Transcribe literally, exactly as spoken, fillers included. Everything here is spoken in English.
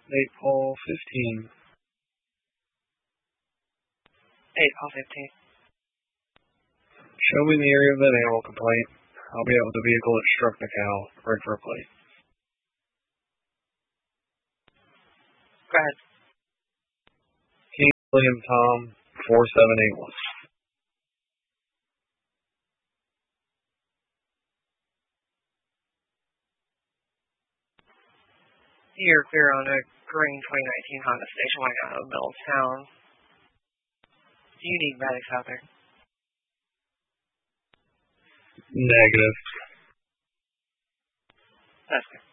eight Paul fifteen. eight Paul fifteen. Show me the area of that animal complaint. I'll be out with the vehicle that struck the cow. Ready for a plate. Go ahead. King William Tom four seven eight one. You're clear on a green twenty nineteen Honda Station Wagon out of Middletown. Do you need medics out there? Negative. That's good.